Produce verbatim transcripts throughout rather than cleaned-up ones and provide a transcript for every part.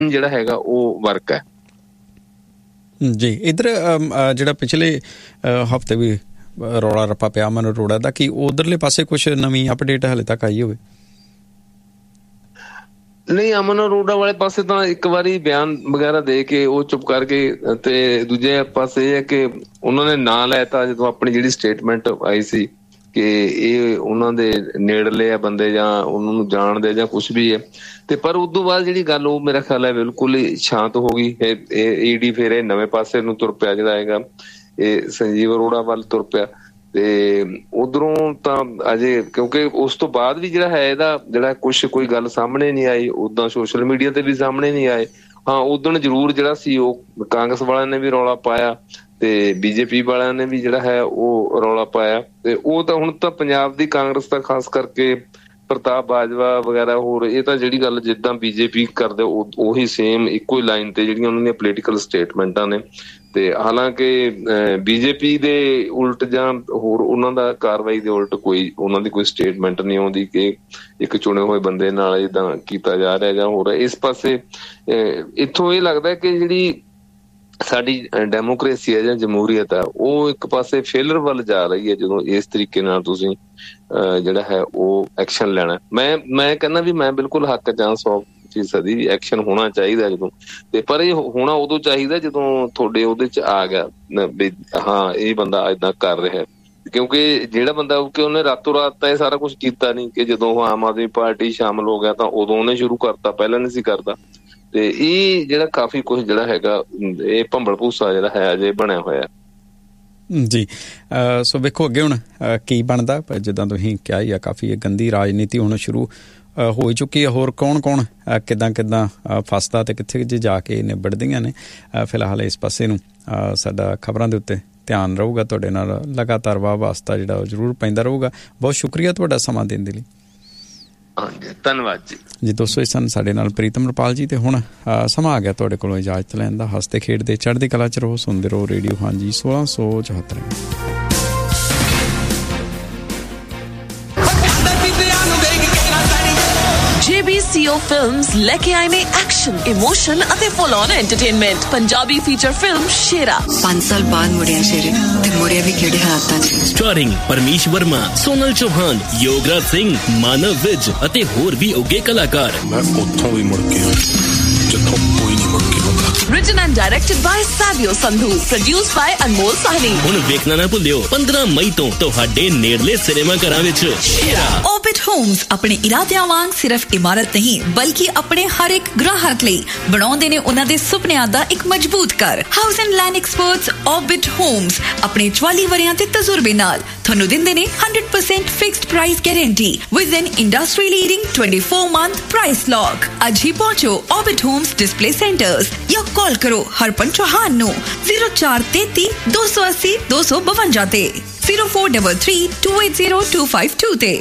ਜਿਹੜਾ ਹੈਗਾ ਉਹ ਵਰਕ ਹੈ ਜੀ। ਇੱਧਰ ਜਿਹੜਾ ਪਿਛਲੇ ਹਫ਼ਤੇ ਵੀ ਰੌਲਾ ਰੱਪਾ ਪਿਆ ਅਮਨ ਅਰੋੜਾ ਦਾ, ਕਿ ਉਧਰਲੇ ਪਾਸੇ ਕੁਛ ਨਵੀਂ ਅਪਡੇਟ ਹਾਲੇ ਤੱਕ ਆਈ ਹੋਵੇ? ਨਹੀਂ, ਅਮਨ ਅਰੋੜਾ ਵਾਲੇ ਪਾਸੇ ਤਾਂ ਇੱਕ ਵਾਰੀ ਬਿਆਨ ਵਗੈਰਾ ਦੇ ਕੇ ਉਹ ਚੁੱਪ ਕਰਕੇ, ਤੇ ਦੂਜੇ ਪਾਸੇ ਇਹ ਹੈ ਕਿ ਉਹਨਾਂ ਨੇ ਨਾਂ ਲੈ ਤਾ ਜਦੋਂ ਆਪਣੀ ਜਿਹੜੀ ਸਟੇਟਮੈਂਟ ਆਈ ਸੀ ਕਿ ਇਹ ਉਹਨਾਂ ਦੇ ਨੇੜਲੇ ਆ ਬੰਦੇ ਜਾਂ ਉਹਨਾਂ ਨੂੰ ਜਾਣਦੇ ਜਾਂ ਕੁਛ ਵੀ ਹੈ। ਤੇ ਪਰ ਉਦੋਂ ਬਾਅਦ ਜਿਹੜੀ ਗੱਲ ਉਹ ਮੇਰਾ ਖਿਆਲ ਹੈ ਬਿਲਕੁਲ ਹੀ ਸ਼ਾਂਤ ਹੋ ਗਈ। ਇਹ ਈਡੀ ਫਿਰ ਇਹ ਨਵੇਂ ਪਾਸੇ ਨੂੰ ਤੁਰ ਪਿਆ, ਜਿਹੜਾ ਹੈਗਾ ਇਹ ਸੰਜੀਵ ਅਰੋੜਾ ਵੱਲ ਤੁਰ ਪਿਆ। ਤੇ ਉਧਰੋਂ ਤਾਂ ਅਜੇ, ਕਿਉਂਕਿ ਉਸ ਤੋਂ ਬਾਅਦ ਵੀ ਜਿਹੜਾ ਹੈ ਇਹਦਾ ਜਿਹੜਾ ਕੁਛ ਕੋਈ ਗੱਲ ਸਾਹਮਣੇ ਨਹੀਂ ਆਈ, ਓਦਾਂ ਸੋਸ਼ਲ ਮੀਡੀਆ ਤੇ ਵੀ ਸਾਹਮਣੇ ਨਹੀਂ ਆਏ। ਹਾਂ, ਉਦਣ ਜ਼ਰੂਰ ਜਿਹੜਾ ਸੀ ਉਹ ਕਾਂਗਰਸ ਵਾਲਿਆਂ ਨੇ ਵੀ ਰੌਲਾ ਪਾਇਆ ਤੇ ਬੀਜੇਪੀ ਵਾਲਿਆਂ ਨੇ ਵੀ ਜਿਹੜਾ ਹੈ ਉਹ ਰੌਲਾ ਪਾਇਆ। ਤੇ ਉਹ ਤਾਂ ਹੁਣ ਤਾਂ ਪੰਜਾਬ ਦੀ ਕਾਂਗਰਸ ਦਾ ਖਾਸ ਕਰਕੇ ਪ੍ਰਤਾਪ ਬਾਜਵਾ ਵਗੈਰਾ ਹੋਰ, ਇਹ ਤਾਂ ਜਿਹੜੀ ਗੱਲ ਜਿੱਦਾਂ ਬੀਜੇਪੀ ਕਰਦੇ ਉਹੀ ਸੇਮ ਇੱਕੋ ਹੀ ਲਾਈਨ ਤੇ ਜਿਹੜੀਆਂ ਉਹਨਾਂ ਦੀਆਂ ਪੋਲੀਟੀਕਲ ਸਟੇਟਮੈਂਟਾਂ ਨੇ। ਤੇ ਹਾਲਾਂਕਿ ਬੀਜੇਪੀ ਦੇ ਉਲਟ ਜਾਂ ਹੋਰ ਉਹਨਾਂ ਦਾ ਕਾਰਵਾਈ ਦੇ ਉਲਟ ਕੋਈ ਉਹਨਾਂ ਦੀ ਕੋਈ ਸਟੇਟਮੈਂਟ ਨਹੀਂ ਆਉਂਦੀ ਕਿ ਇੱਕ ਚੁਣੇ ਹੋਏ ਬੰਦੇ ਨਾਲ ਏਦਾਂ ਕੀਤਾ ਜਾ ਰਿਹਾ ਜਾਂ ਹੋਰ। ਇਸ ਪਾਸੇ ਇੱਥੋਂ ਇਹ ਲੱਗਦਾ ਕਿ ਜਿਹੜੀ ਸਾਡੀ ਡੈਮੋਕ੍ਰੇਸੀ ਹੈ ਜਾਂ ਜਮਹੂਰੀਅਤ ਹੈ ਉਹ ਇੱਕ ਪਾਸੇ ਫੇਲਰ ਵੱਲ ਜਾ ਰਹੀ ਹੈ ਜਦੋਂ ਇਸ ਤਰੀਕੇ ਨਾਲ ਤੁਸੀਂ ਜਿਹੜਾ ਹੈ ਉਹ ਐਕਸ਼ਨ ਲੈਣਾ। ਮੈਂ ਮੈਂ ਕਹਿੰਦਾ ਵੀ ਮੈਂ ਬਿਲਕੁਲ ਹੱਕ ਜਾਂ ਸੌ ਫੀਸਦੀ ਵੀ ਐਕਸ਼ਨ ਹੋਣਾ ਚਾਹੀਦਾ ਜਦੋਂ, ਤੇ ਪਰ ਇਹ ਹੋਣਾ ਉਦੋਂ ਚਾਹੀਦਾ ਜਦੋਂ ਤੁਹਾਡੇ ਉਹਦੇ ਚ ਆ ਗਿਆ ਵੀ ਹਾਂ ਇਹ ਬੰਦਾ ਏਦਾਂ ਕਰ ਰਿਹਾ। ਕਿਉਂਕਿ ਜਿਹੜਾ ਬੰਦਾ ਕਿ ਉਹਨੇ ਰਾਤੋਂ ਰਾਤ ਤਾਂ ਇਹ ਸਾਰਾ ਕੁਛ ਕੀਤਾ ਨਹੀਂ ਕਿ ਜਦੋਂ ਆਮ ਆਦਮੀ ਪਾਰਟੀ ਸ਼ਾਮਲ ਹੋ ਗਿਆ ਤਾਂ ਉਦੋਂ ਉਹਨੇ ਸ਼ੁਰੂ ਕਰਤਾ, ਪਹਿਲਾਂ ਨਹੀਂ ਸੀ ਕਰਦਾ। ਤੇ ਇਹ ਜਿਹੜਾ ਕਾਫੀ ਕੁਛ ਜਿਹੜਾ ਹੈਗਾ ਇਹ ਭੰਬਲ ਭੂਸਾ ਜਿਹੜਾ ਹੈ ਅਜੇ ਬਣਿਆ ਹੋਇਆ ਜੀ। ਸੋ ਵੇਖੋ ਅੱਗੇ ਹੁਣ ਕੀ ਬਣਦਾ। ਜਿੱਦਾਂ ਤੁਸੀਂ ਕਿਹਾ ਹੀ ਆ, ਕਾਫੀ ਗੰਦੀ ਰਾਜਨੀਤੀ ਹੁਣ ਸ਼ੁਰੂ ਹੋ ਚੁੱਕੀ ਹੈ। ਹੋਰ ਕੌਣ ਕੌਣ ਕਿੱਦਾਂ ਕਿੱਦਾਂ ਫਸਦਾ ਤੇ ਕਿੱਥੇ ਜਾ ਕੇ ਨਿਬੜਦੀਆਂ ਨੇ। ਫਿਲਹਾਲ ਇਸ ਪਾਸੇ ਨੂੰ ਸਾਡਾ ਖਬਰਾਂ ਦੇ ਉੱਤੇ ਧਿਆਨ ਰਹੂਗਾ, ਤੁਹਾਡੇ ਨਾਲ ਲਗਾਤਾਰ ਵਾਹ ਵਾਸਤਾ ਜਿਹੜਾ ਉਹ ਜ਼ਰੂਰ ਪੈਂਦਾ ਰਹੂਗਾ। ਬਹੁਤ ਸ਼ੁਕਰੀਆ ਤੁਹਾਡਾ ਸਮਾਂ ਦੇਣ ਦੇ ਲਈ। ਧੰਨਵਾਦ ਜੀ। ਜੀ ਦੋਸਤੋ, ਇਸ ਸਨ ਸਾਡੇ ਨਾਲ ਪ੍ਰੀਤਮ ਰਪਾਲ ਜੀ। ਤੇ ਹੁਣ ਸਮਾਂ ਆ ਗਿਆ ਤੁਹਾਡੇ ਕੋਲੋਂ ਇਜਾਜ਼ਤ ਲੈਣ ਦਾ। ਹੱਸਦੇ ਖੇਡਦੇ ਚੜ੍ਹਦੀ ਕਲਾ ਚ ਰਹੋ, ਸੁਣਦੇ ਰਹੋ ਰੇਡੀਓ ਹਾਂਜੀ ਸੋਲਾਂ ਸੌ ਚੌਹੱਤਰ। J B C O Films ਲੈ ਕੇ ਆਏ ਨੇ ਐਕਸ਼ਨ, ਇਮੋਸ਼ਨ ਅਤੇ full on entertainment. Punjabi feature film ਸ਼ੇਰਾ। ਪੰਜ ਸਾਲ ਬਾਅਦ ਮੁੜਿਆ ਸ਼ੇਰੇ, ਤੇ ਮੁੜਿਆ ਵੀ ਕਿਹੜੇ ਹਾਲਾਤਾਂ 'ਚ। ਸਟਾਰਿੰਗ ਪਰਮੇਸ਼ ਵਰਮਾ, ਸੋਨਲ ਚੌਹਾਨ, ਯੋਗਰਾਜ ਸਿੰਘ, ਮਾਨਵ ਵਿਜ ਅਤੇ ਹੋਰ ਵੀ ਉੱਘੇ ਕਲਾਕਾਰ। ਮੈਂ ਉੱਥੋਂ ਵੀ ਮੁੜ ਕੇ ਜਿੱਥੋਂ ਕੋਈ ਨਹੀਂ ਮੁੜ ਕੇ ਹੁੰਦਾ। Written and directed by Savio Sandhu, produced by Anmol Sahni। ਹੁਣ ਵੇਖਣਾ ਨਾ ਭੁੱਲਿਓ ਪੰਦਰਾਂ ਮਈ ਤੋਂ ਤੁਹਾਡੇ ਨੇੜਲੇ ਸਿਨੇਮਾ ਘਰਾਂ ਵਿੱਚ ਸ਼ੇਰਾ। Orbit Homes ਆਪਣੇ ਇਰਾਦਿਆਂ ਵਾਂਗ ਸਿਰਫ ਇਮਾਰਤ ਨਹੀਂ ਬਲਕਿ ਆਪਣੇ ਹਰ ਇੱਕ ਗ੍ਰਾਹਕ ਲਈ ਬਣਾਉਂਦੇ ਨੇ ਉਹਨਾਂ ਦੇ ਸੁਪਨਿਆਂ ਦਾ ਇੱਕ ਮਜ਼ਬੂਤ ਘਰ। House and land experts Orbit Homes ਆਪਣੇ ਚੁਆਲੀ ਵਰਿਆਂ ਦੇ ਤਜਰਬੇ ਨਾਲ ਤੁਹਾਨੂੰ ਦਿੰਦੇ ਨੇ hundred percent fixed price guarantee with N industry leading twenty-four month price lock. ਅੱਜ ਹੀ ਪਹੁੰਚੋ Orbit Homes ਡਿਸਪਲੇ ਸੈਂਟਰਸ ਜਾਂ ਕਾਲ ਕਰੋ ਹਰਪਨ ਚੌਹਾਨ ਨੂੰ zero four three three two eight zero two two two five ਤੇ zero four three three two eight zero two five two ਤੇ।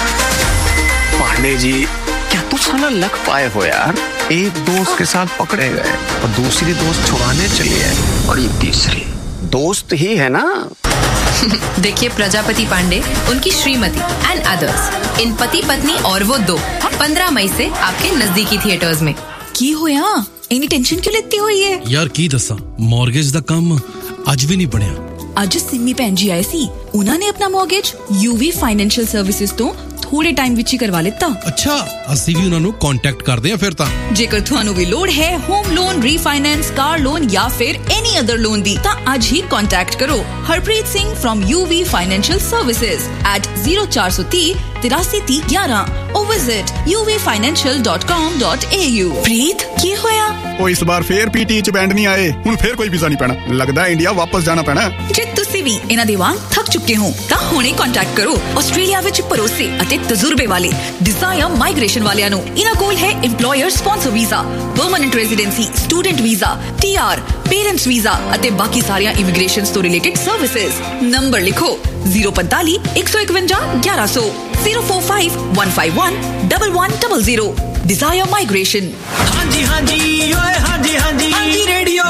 पांडे जी, क्या तू साला लक पाए हो यार? एक दोस्त के साथ पकड़े गए और दूसरी दोस्त छुड़ाने चली है और ये तीसरी दोस्त ही है ना। देखिए प्रजापति पांडे, उनकी श्रीमती एंड अदर्स इन पति पत्नी और वो दो पंद्रह मई से आपके नजदीकी थिएटर्स में। की होया इन्नी टेंशन क्यों लेती हुई है यार? की दसा मॉर्गेज दा काम अज भी नहीं बनया। ਅੱਜ ਸਿੰਮੀ ਭੈਣ ਜੀ ਆਏ ਸੀ, ਉਹਨਾਂ ਨੇ ਆਪਣਾ ਮੌਰਗੇਜ ਯੂਵੀ ਫਾਈਨੈਂਸ਼ੀਅਲ ਸਰਵਿਸਿਜ਼ ਤੋਂ ਥੋੜੇ ਟਾਈਮ ਵਿੱਚ ਹੀ ਕਰਵਾ ਲਿੱਤਾ। ਅੱਛਾ, ਅਸੀਂ ਵੀ ਉਹਨਾਂ ਨੂੰ ਕੰਟੈਕਟ ਕਰਦੇ ਹਾਂ ਫਿਰ ਤਾਂ। ਜੇਕਰ ਤੁਹਾਨੂੰ ਵੀ ਲੋੜ ਹੈ home loan, refinance, car loan ਜਾਂ ਫਿਰ ਐਨੀ ਅਦਰ ਲੋਨ ਦੀ, ਤਾਂ ਅੱਜ ਹੀ ਕੰਟੈਕਟ ਕਰੋ Harpreet Singh firm UV financial services at zero four three three ਤਿਰਾਸੀ ਤੀਹ ਗਿਆਰਾਂ or visit u v financial dot com dot a u। ਪ੍ਰੀਤ, ਕੀ ਹੋਇਆ? ਉਹ ਇਸ ਵਾਰ ਫੇਰ ਪੀਟੀ ਚ ਬੈਂਡ ਨਹੀਂ ਆਏ, ਹੁਣ ਫੇਰ ਕੋਈ ਵੀਜ਼ਾ ਨਹੀਂ ਪੈਣਾ। ਲੱਗਦਾ ਇੰਡੀਆ ਵਾਪਸ ਜਾਣਾ ਪੈਣਾ। ਜੇ ਤੁਸੀਂ ਵੀ ਇਹਨਾਂ ਦੇ ਵਾਂਗ ਥੱਕ ਚੁੱਕੇ ਹੋ ਤਾਂ ਹੁਣੇ ਕੰਟੈਕਟ ਕਰੋ ਆਸਟ੍ਰੇਲੀਆ ਵਿੱਚ ਭਰੋਸੇ ਅਤੇ ਤਜਰਬੇ ਵਾਲੇ ਡਿਜ਼ਾਇਰ ਮਾਈਗ੍ਰੇਸ਼ਨ ਵਾਲਿਆਂ ਨੂੰ। ਇਹਨਾਂ ਕੋਲ ਹੈ employer sponsor visa, permanent residency, student visa, T R, parents visa ਅਤੇ ਬਾਕੀ ਸਾਰੀਆਂ ਇਮੀਗ੍ਰੇਸ਼ਨ ਤੋਂ ਰਿਲੇਟਡ ਸਰਵਿਸਿਜ਼। ਨੰਬਰ ਲਿਖੋ zero four four one ਇੱਕ ਇੱਕ ਇੱਕ ਗਿਆਰਾਂ ਸੌ zero four five one five one one one zero zero। Desire Migration। ਹਾਂਜੀ ਹਾਂਜੀ ਓਏ ਹਾਂਜੀ ਹਾਂਜੀ ਹਾਂਜੀ ਰੇਡੀਓ।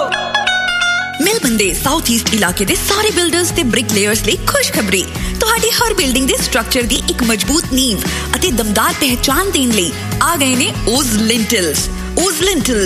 ਮੈਲਬਨ ਦੇ ਸਾਊਥ ਈਸਟ ਇਲਾਕੇ ਦੇ ਸਾਰੇ ਬਿਲਡਰਸ ਤੇ ਬ੍ਰਿਕ ਲੇਅਰਸ ਲਈ ਖੁਸ਼ਖਬਰੀ। ਤੁਹਾਡੀ ਹਰ ਬਿਲਡਿੰਗ ਦੇ ਸਟਰਕਚਰ ਦੀ ਇੱਕ ਮਜ਼ਬੂਤ ਨੀਂਵ ਅਤੇ ਦਮਦਾਰ ਪਹਿਚਾਨ ਦੇਣ ਲਈ ਆ ਗਏ ਨੇ ਓਜ਼ ਲਿੰਟਲਸ। ओजलिंटल